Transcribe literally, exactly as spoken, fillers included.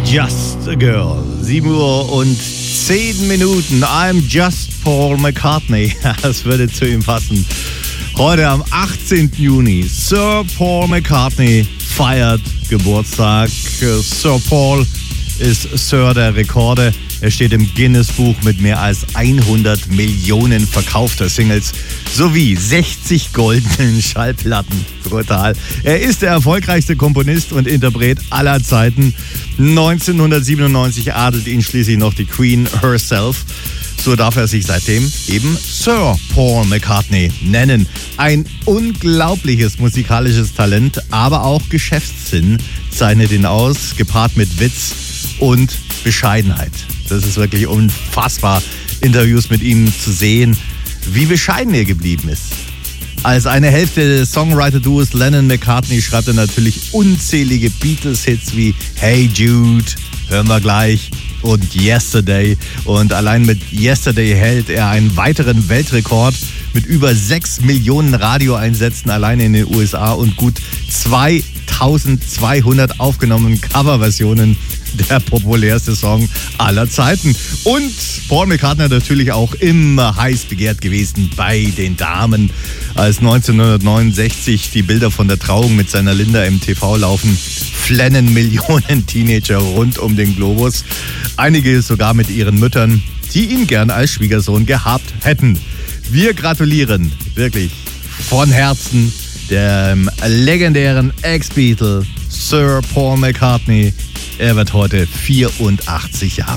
Just a Girl. sieben Uhr und zehn Minuten. I'm just Paul McCartney. Das würde zu ihm passen. Heute am achtzehnten Juni. Sir Paul McCartney feiert Geburtstag. Sir Paul ist Sir der Rekorde. Er steht im Guinness-Buch mit mehr als hundert Millionen verkaufter Singles sowie sechzig goldenen Schallplatten. Brutal. Er ist der erfolgreichste Komponist und Interpret aller Zeiten. neunzehnhundertsiebenundneunzig adelt ihn schließlich noch die Queen herself. So darf er sich seitdem eben Sir Paul McCartney nennen. Ein unglaubliches musikalisches Talent, aber auch Geschäftssinn zeichnet ihn aus, gepaart mit Witz und Bescheidenheit. Das ist wirklich unfassbar, Interviews mit ihm zu sehen, wie bescheiden er geblieben ist. Als eine Hälfte des Songwriter-Duos Lennon-McCartney schreibt er natürlich unzählige Beatles-Hits wie Hey Jude, hören wir gleich, und Yesterday. Und allein mit Yesterday hält er einen weiteren Weltrekord mit über sechs Millionen Radioeinsätzen allein in den U S A und gut zweitausendzweihundert aufgenommenen Coverversionen. Der populärste Song aller Zeiten. Und Paul McCartney natürlich auch immer heiß begehrt gewesen bei den Damen. Als neunzehnhundertneunundsechzig die Bilder von der Trauung mit seiner Linda im T V laufen, flennen Millionen Teenager rund um den Globus. Einige sogar mit ihren Müttern, die ihn gern als Schwiegersohn gehabt hätten. Wir gratulieren wirklich von Herzen dem legendären Ex-Beatle Sir Paul McCartney. Er wird heute vierundachtzig Jahre